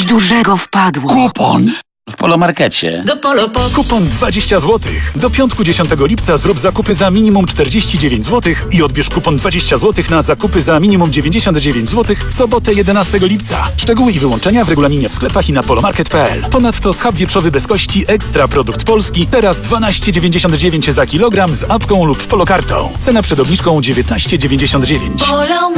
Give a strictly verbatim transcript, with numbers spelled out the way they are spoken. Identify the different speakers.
Speaker 1: dużego wpadło.
Speaker 2: Kupon! W Polomarkecie.
Speaker 3: Do Polo po...
Speaker 4: Kupon dwadzieścia złotych. Do piątku dziesiątego lipca zrób zakupy za minimum czterdzieści dziewięć złotych i odbierz kupon dwadzieścia złotych na zakupy za minimum dziewięćdziesiąt dziewięć złotych w sobotę jedenastego lipca. Szczegóły i wyłączenia w regulaminie w sklepach i na polomarket kropka p l. Ponadto schab wieprzowy bez kości Ekstra Produkt Polski teraz dwanaście dziewięćdziesiąt dziewięć za kilogram z apką lub polokartą. Cena przed obniżką dziewiętnaście dziewięćdziesiąt dziewięć.
Speaker 3: Polo